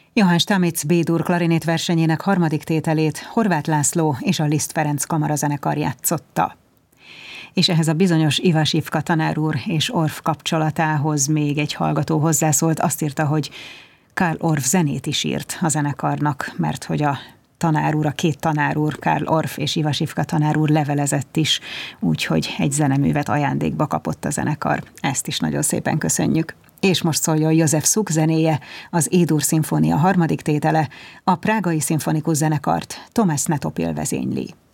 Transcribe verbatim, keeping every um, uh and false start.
Johann Stamitz B-dur klarinét versenyének harmadik tételét Horváth László és a Liszt Ferenc kamarazenekar játszotta. És ehhez a bizonyos Ivas Ivka tanár úr és Orff kapcsolatához még egy hallgató hozzászólt, azt írta, hogy Karl Orff zenét is írt a zenekarnak, mert hogy a tanár úr, a két tanár úr, Karl Orff és Ivas Ivka tanár úr levelezett is, úgyhogy egy zeneművet ajándékba kapott a zenekar. Ezt is nagyon szépen köszönjük. És most szóljon József Suk zenéje, az E-dur szimfónia harmadik tétele, a prágai szimfonikus zenekart Thomas Netopil vezényli.